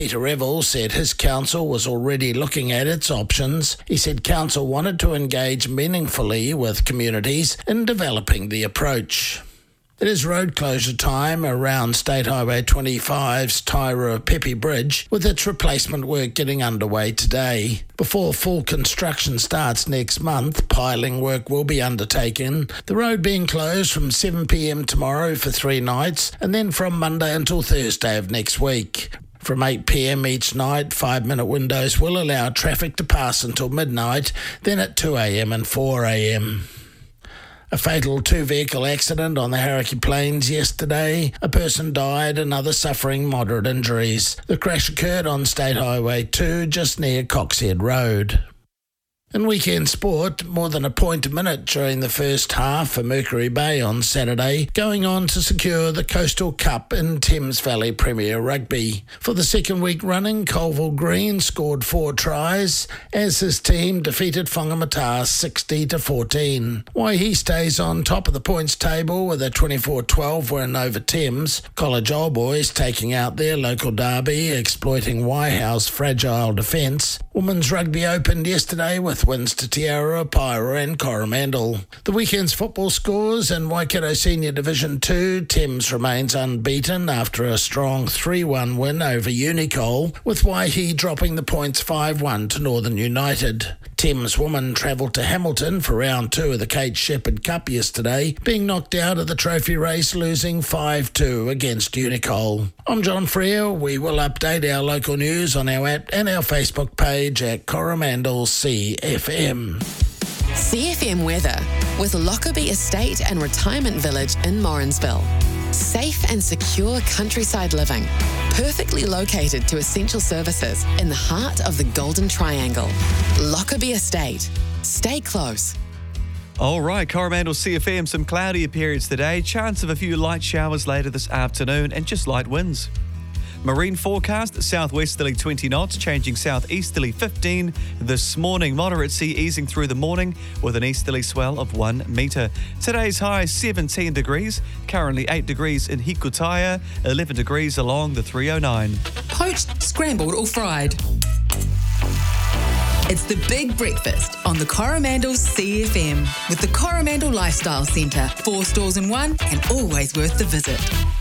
Peter Revel said his council was already looking at its options. He said council wanted to engage meaningfully with communities in developing the approach. It is road closure time around State Highway 25's Tairua-Pepe Bridge, with its replacement work getting underway today. Before full construction starts next month, piling work will be undertaken, the road being closed from 7 p.m. tomorrow for 3 nights, and then from Monday until Thursday of next week. From 8 p.m. each night, 5-minute windows will allow traffic to pass until midnight, then at 2 a.m. and 4 a.m. A fatal 2-vehicle accident on the Hauraki Plains yesterday. A person died, another suffering moderate injuries. The crash occurred on State Highway 2 just near Coxhead Road. In weekend sport, more than a point a minute during the first half for Mercury Bay on Saturday, going on to secure the Coastal Cup in Thames Valley Premier Rugby. For the second week running, Colville Green scored 4 tries as his team defeated Whangamata 60-14. Waihi stays on top of the points table with a 24-12 win over Thames. College Old Boys taking out their local derby, exploiting Waiho's fragile defence. Women's rugby opened yesterday with wins to Tiara, Pyra and Coromandel. The weekend's football scores in Waikato Senior Division 2, Thames remains unbeaten after a strong 3-1 win over Unicole, with Waihi dropping the points 5-1 to Northern United. Thames women travelled to Hamilton for round 2 of the Kate Shepherd Cup yesterday, being knocked out of the trophy race, losing 5-2 against Unicole. I'm John Freer. We will update our local news on our app and our Facebook page at Coromandel CFM. CFM weather with Lockerbie Estate and Retirement Village in Morrinsville. Safe and secure countryside living, perfectly located to essential services in the heart of the Golden Triangle. Lockerbie Estate. Stay close. All right, Coromandel CFM, some cloudier periods today, chance of a few light showers later this afternoon and just light winds. Marine forecast, southwesterly 20 knots, changing southeasterly 15 this morning. Moderate sea easing through the morning with an easterly swell of 1 metre. Today's high 17 degrees, currently 8 degrees in Hikutaya, 11 degrees along the 309. Poached, scrambled or fried. It's the big breakfast on the Coromandel CFM with the Coromandel Lifestyle Centre. 4 stores in one and always worth the visit.